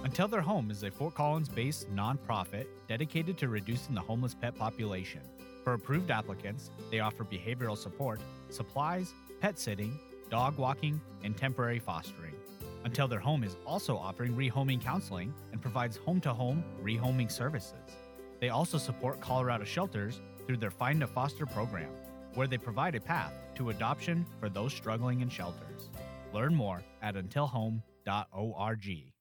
Until Their Home is a Fort Collins-based nonprofit dedicated to reducing the homeless pet population. For approved applicants, they offer behavioral support, supplies, pet sitting, dog walking, and temporary fostering. Until Their Home is also offering rehoming counseling and provides home-to-home rehoming services. They also support Colorado shelters through their Find a Foster program, where they provide a path to adoption for those struggling in shelters. Learn more at untilhome.org.